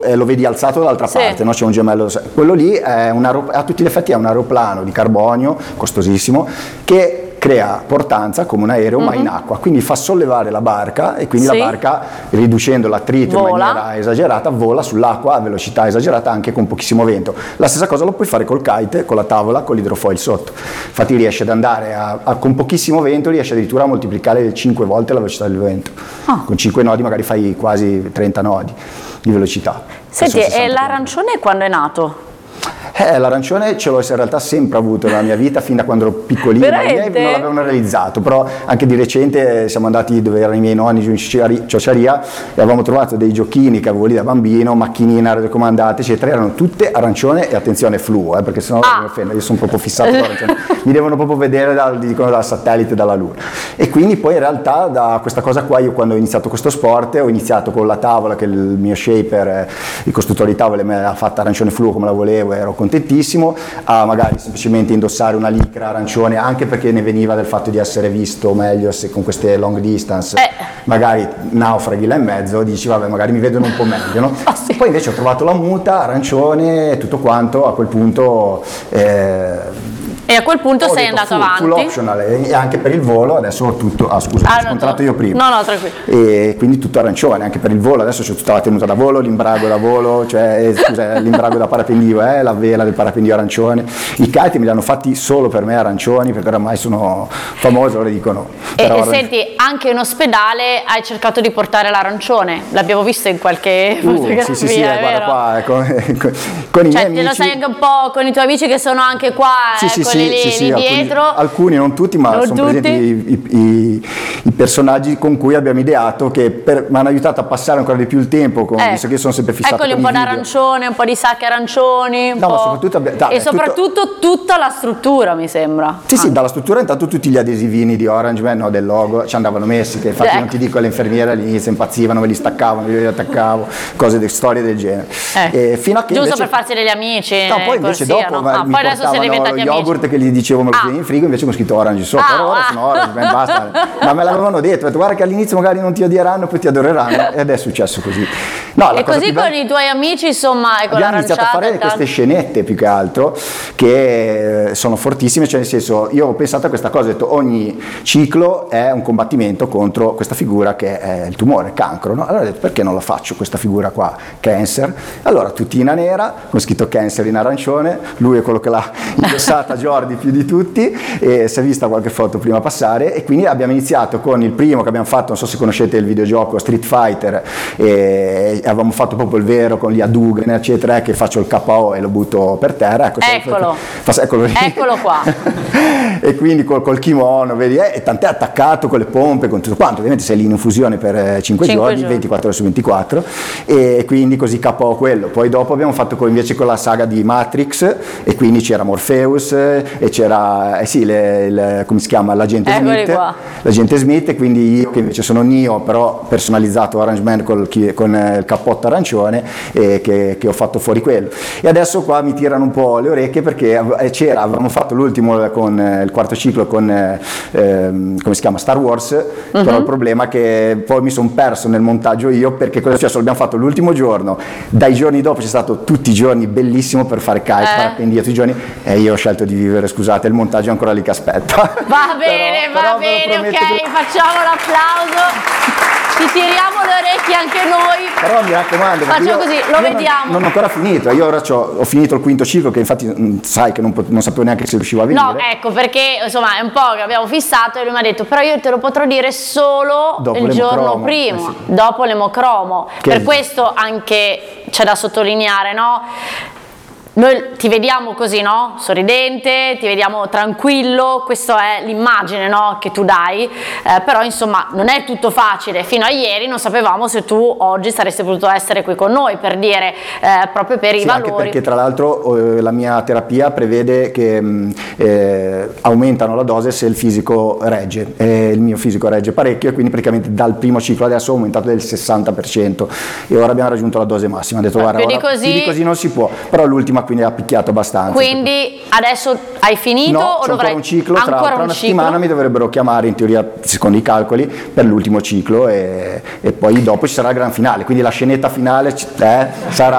lo vedi alzato dall'altra parte, no? C'è un gemello, quello lì è a tutti gli effetti è un aeroplano di carbonio costosissimo che crea portanza come un aereo ma in acqua, quindi fa sollevare la barca e quindi la barca, riducendo l'attrito in maniera esagerata, vola sull'acqua a velocità esagerata anche con pochissimo vento. La stessa cosa lo puoi fare col kite, con la tavola, con l'idrofoil sotto, infatti riesce ad andare con pochissimo vento, riesce addirittura a moltiplicare 5 volte la velocità del vento. Con 5 nodi magari fai quasi 30 nodi di velocità. Senti, e l'arancione quando è nato? L'arancione ce l'ho in realtà sempre avuto nella mia vita, fin da quando ero piccolino. Veramente? I miei non l'avevano realizzato, però anche di recente siamo andati dove erano i miei nonni, giù in Ciociaria, e avevamo trovato dei giochini che avevo lì da bambino, macchinine racomandate, eccetera, erano tutte arancione e attenzione fluo, perché sennò mi offendo, io sono proprio fissato con l'arancione, mi devono proprio vedere dal satellite, dalla luna. E quindi poi in realtà da questa cosa qua, io quando ho iniziato questo sport, ho iniziato con la tavola, che il mio shaper, il costruttore di tavole me l'ha fatta arancione fluo come la volevo, ero contentissimo, a magari semplicemente indossare una licra arancione, anche perché ne veniva del fatto di essere visto meglio se con queste long distance magari naufraghi là in mezzo, dici vabbè magari mi vedono un po' meglio, no? Poi invece ho trovato la muta arancione e tutto quanto, a quel punto e a quel punto sei andato avanti. Full optional, e anche per il volo adesso ho tutto, scusa, ho scontrato io prima. No, tranquillo. E quindi tutto arancione, anche per il volo, adesso c'è tutta la tenuta da volo, l'imbrago da volo, cioè scusa, l'imbrago da parapendio, la vela del parapendio arancione. I kite me li hanno fatti solo per me arancioni, perché oramai sono famoso, lo dicono. E senti, anche in ospedale hai cercato di portare l'arancione, l'abbiamo visto in qualche fotografia, sì, guarda qua, con i miei amici. Lo sai anche un po' con i tuoi amici che sono anche qua, lì dietro. Alcuni, non tutti, ma non sono tutti. presenti i personaggi con cui abbiamo ideato, che mi hanno aiutato a passare ancora di più il tempo, visto che io sono sempre fissato Eccoli, con un po' i video. d'arancione, un po' di sacche arancioni, ma soprattutto soprattutto tutta la struttura, mi sembra. Sì, dalla struttura intanto tutti gli adesivini di Orange Man, del logo, ci andavano messi, che infatti non ti dico, le infermiere all'inizio impazzivano, me li staccavano, me li attaccavo, storie del genere. Fino a che giusto invece, per farsi degli amici. No, poi invece dopo mi poi adesso siete diventati lo yogurt che gli dicevo me lo tieni in frigo, invece mi ho scritto Orange sopra, però ora sono Orange Man, basta. Ma me l'avevano detto, guarda che all'inizio magari non ti odieranno, poi ti adoreranno, ed è successo così. No, e così con i tuoi amici, insomma, con abbiamo iniziato a fare queste scenette più che altro, che sono fortissime, cioè nel senso, io ho pensato a questa cosa, ho detto ogni ciclo è un combattimento contro questa figura che è il tumore, il cancro, no? Allora ho detto perché non la faccio questa figura qua, Cancer? Allora tutina nera, con scritto Cancer in arancione, lui è quello che l'ha indossata, Jordi più di tutti, e si è vista qualche foto prima passare, e quindi abbiamo iniziato con il primo che abbiamo fatto, non so se conoscete il videogioco Street Fighter, e avevamo fatto proprio il vero con gli Hadouken eccetera, che faccio il KO e lo butto per terra, eccolo qua. E quindi col kimono, vedi, e tant'è attaccato con le pompe, con tutto quanto, ovviamente sei lì in infusione per 5 giorni, 24 ore su 24, e quindi così KO quello. Poi dopo abbiamo fatto invece con la saga di Matrix, e quindi c'era Morpheus, e c'era come si chiama, l'agente Smith, e quindi io che invece sono Neo, però personalizzato Orange Man con il cappotto arancione, e che ho fatto fuori quello. E adesso qua mi tirano un po' le orecchie, perché avevamo fatto l'ultimo con il quarto ciclo con come si chiama, Star Wars, però il problema è che poi mi sono perso nel montaggio io, perché cosa è successo? L'abbiamo fatto l'ultimo giorno, dai giorni dopo c'è stato tutti i giorni bellissimo per fare kite, parapendio tutti i giorni, e io ho scelto di vivere, scusate, il montaggio è ancora lì che aspetta. Va bene, ok, facciamo l'applauso. Ti tiriamo le orecchie anche noi. Però mi raccomando, facciamo così, lo vediamo. Non ho ancora finito, io ora ho finito il quinto ciclo, che infatti sai che non sapevo neanche se riuscivo a venire. No, ecco, perché insomma è un po' che abbiamo fissato, e lui mi ha detto però io te lo potrò dire solo dopo il giorno prima, dopo l'emocromo. Per questo anche c'è da sottolineare, no? Noi ti vediamo così, no? Sorridente, ti vediamo tranquillo, questa è l'immagine, no? Che tu dai, però insomma non è tutto facile. Fino a ieri non sapevamo se tu oggi saresti potuto essere qui con noi, per dire, proprio per i valori. Anche perché tra l'altro la mia terapia prevede che aumentano la dose se il fisico regge, il mio fisico regge parecchio, e quindi praticamente dal primo ciclo adesso ho aumentato del 60%, e ora abbiamo raggiunto la dose massima. Ha detto guarda, più di così non si può, però l'ultima quindi ha picchiato abbastanza. Quindi adesso hai finito? No, o dovrai ancora un ciclo, tra una settimana mi dovrebbero chiamare, in teoria secondo i calcoli, per l'ultimo ciclo, e poi dopo ci sarà il gran finale, quindi la scenetta finale sarà